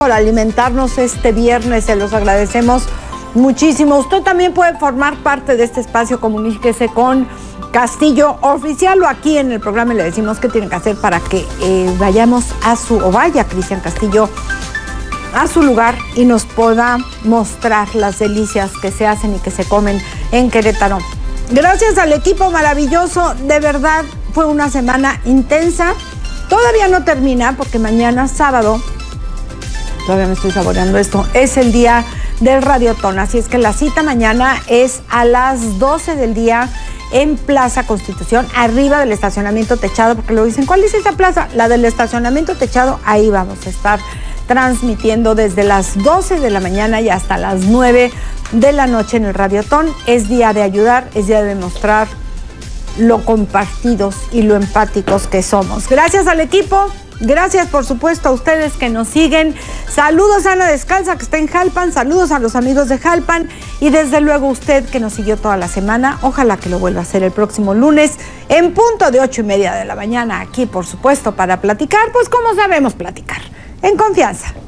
por alimentarnos este viernes, se los agradecemos muchísimo. Usted también puede formar parte de este espacio, comuníquese con Castillo Oficial o aquí en el programa le decimos qué tienen que hacer para que vaya Cristian Castillo a su lugar y nos pueda mostrar las delicias que se hacen y que se comen en Querétaro. Gracias al equipo maravilloso, de verdad fue una semana intensa. Todavía no termina porque mañana sábado, todavía me estoy saboreando esto, es el día del Radiotón, así es que la cita mañana es a las 12 del día en Plaza Constitución, arriba del estacionamiento techado, porque luego dicen, ¿cuál es esa plaza? La del estacionamiento techado, ahí vamos a estar transmitiendo desde las 12 de la mañana y hasta las 9 de la noche en el Radiotón. Es día de ayudar, es día de demostrar lo compartidos y lo empáticos que somos. Gracias al equipo, gracias por supuesto a ustedes que nos siguen. Saludos a Ana Descalza que está en Jalpan, saludos a los amigos de Jalpan y desde luego usted que nos siguió toda la semana. Ojalá que lo vuelva a hacer el próximo lunes en punto de 8:30 de la mañana aquí por supuesto para platicar, pues como sabemos platicar, en confianza.